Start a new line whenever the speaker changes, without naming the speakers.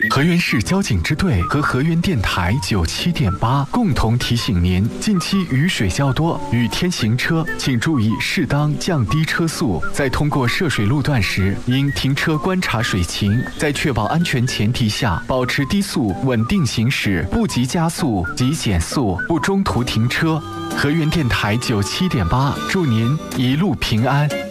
河源市交警支队和河源电台97.8共同提醒您：近期雨水较多，雨天行车请注意适当降低车速。在通过涉水路段时，应停车观察水情，在确保安全前提下，保持低速稳定行驶，不急加速，急减速，不中途停车。河源电台97.8，祝您一路平安。